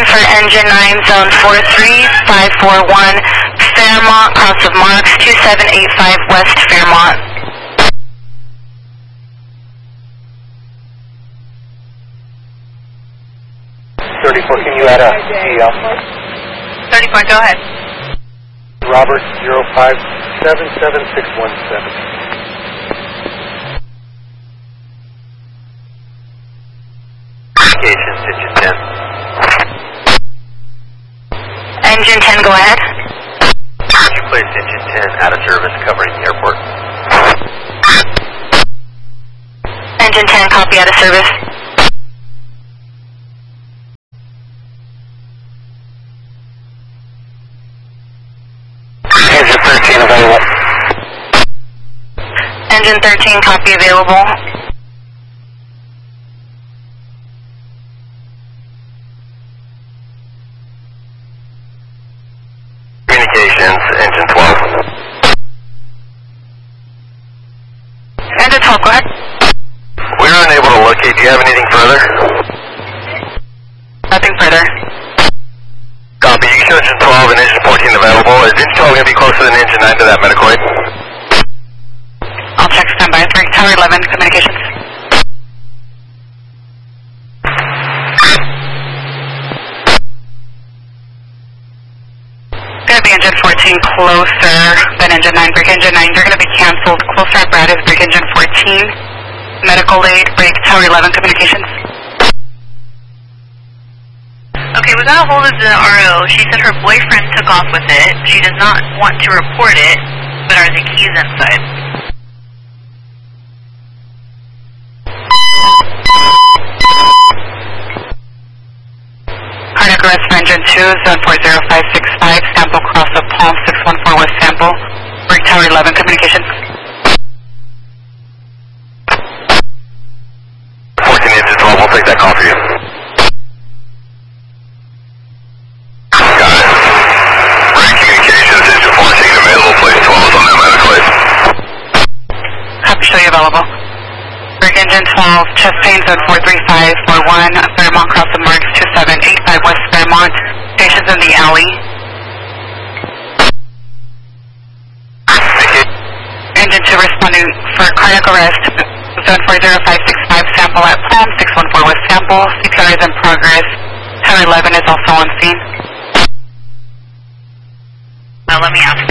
for engine 9, zone 43541, Fairmont, cross of Marks, 2785 West Fairmont. Can you add a CL? 34, go ahead. Robert 0577617. Communications, engine 10. Engine 10, go ahead. Can you place engine 10 out of service covering the airport? Engine 10, copy, out of service. Engine 13 available. Engine 13, copy, available. Communications, engine 12. Engine 12, go ahead. We're unable to locate. Do you have anything further? Nothing further. Copy. You can show engine 12 and engine 14 available. Is engine 12 going to be closer than engine 9 to that medicoid? I'll check standby. Tower 11, communications. Gonna be engine 14 closer than engine 9. Brake engine 9, they're gonna be canceled. Closer at Brad is brake engine 14. Medical aid, brake, Tower 11, communications. Okay, we got a hold of the RO. She said her boyfriend took off with it. She does not want to report it, but are the keys inside? Cardiac arrest for engine 2, zone 40565, sample cross of Palm 614 West sample. Brake, Tower 11, communications. 14 engine 12, we'll take that call for you. Got it. Brake communications, engine 14 available, place 12 on that medicoid. Copy, show you available. Brake engine 12, chest pain, zone 43541, Fairmont, cross of Marks, 2785 West Fairmont. Stations in the alley. Engine 2 responding for cardiac arrest, zone 40565, sample at Palm 614 West sample. CPR is in progress. Tower 11 is also on scene. Let me ask